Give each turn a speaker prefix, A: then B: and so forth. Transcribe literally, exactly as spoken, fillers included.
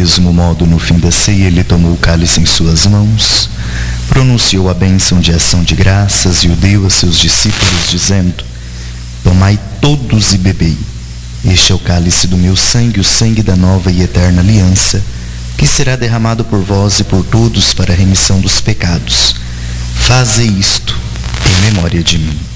A: mesmo modo, no fim da ceia, ele tomou o cálice em suas mãos, pronunciou a bênção de ação de graças e o deu a seus discípulos, dizendo: tomai todos e bebei. Este é o cálice do meu sangue, o sangue da nova e eterna aliança, que será derramado por vós e por todos para a remissão dos pecados. Fazei isto em memória de mim.